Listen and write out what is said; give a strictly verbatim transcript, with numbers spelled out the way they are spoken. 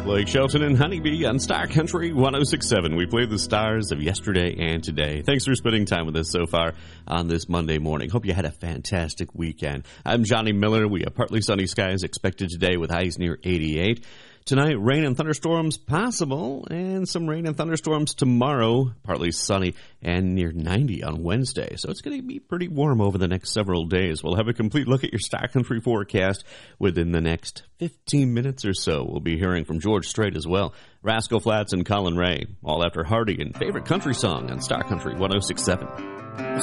Blake Shelton and Honeybee on Star Country one oh six point seven. We played the stars of yesterday and today. Thanks for spending time with us so far on this Monday morning. Hope you had a fantastic weekend. I'm Johnny Miller. We have partly sunny skies expected today with highs near eighty-eight. Tonight, rain and thunderstorms possible, and some rain and thunderstorms tomorrow. Partly sunny and near ninety on Wednesday. So it's going to be pretty warm over the next several days. We'll have a complete look at your Star Country forecast within the next fifteen minutes or so. We'll be hearing from George Strait as well. Rascal Flatts and Colin Ray, all after Hardy and favorite country song on Star Country one oh six point seven.